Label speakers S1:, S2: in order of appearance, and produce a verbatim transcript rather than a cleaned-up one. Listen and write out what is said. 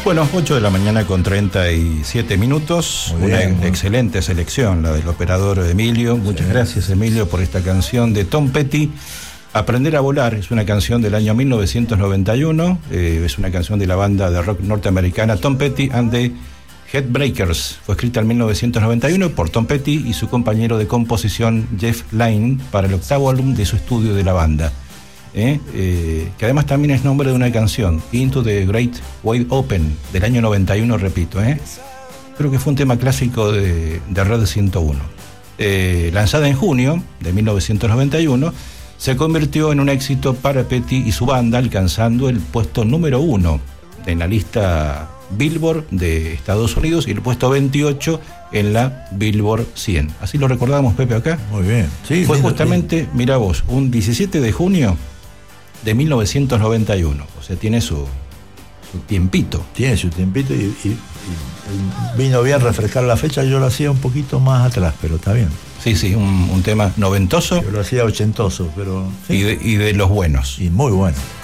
S1: Bueno, ocho de la mañana con treinta y siete minutos.
S2: Muy
S1: Una
S2: bien, muy
S1: excelente selección, la del operador Emilio. Muchas
S2: sí.
S1: gracias, Emilio, por esta canción de Tom Petty. Aprender a volar es una canción del año mil novecientos noventa y uno. Eh, es una canción de la banda de rock norteamericana Tom Petty and the Heartbreakers. Fue escrita en mil novecientos noventa y uno por Tom Petty y su compañero de composición Jeff Lynne para el octavo álbum de su estudio de la banda. Eh, eh, que además también es nombre de una canción, Into the Great Wide Open, del año noventa y uno, repito. Eh. Creo que fue un tema clásico de, de Red ciento uno. Eh, lanzada en junio de mil novecientos noventa y uno, se convirtió en un éxito para Petty y su banda, alcanzando el puesto número uno en la lista Billboard de Estados Unidos y el puesto veintiocho en la Billboard cien. Así lo recordamos, Pepe, acá.
S2: Muy bien. Sí,
S1: Fue
S2: lindo,
S1: justamente,
S2: lindo.
S1: mira vos, un diecisiete de junio de mil novecientos noventa y uno. O sea, tiene su, su tiempito.
S2: Tiene su tiempito y, y, y vino bien refrescar la fecha. Yo lo hacía un poquito más atrás, pero está bien.
S1: Sí, sí, un, un tema noventoso.
S2: Yo lo hacía ochentoso, pero... Sí.
S1: Y, de, y de los buenos.
S2: Y muy bueno.